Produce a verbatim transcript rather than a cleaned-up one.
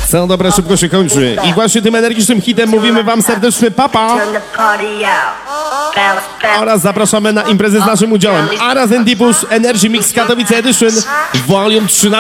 Co dobra, szybko się kończy. I właśnie tym energicznym hitem mówimy wam serdeczny papa. Oraz zapraszamy na imprezę z naszym udziałem. Aras and Deepush Energy Mix Katowice Edition Volume trzynaście.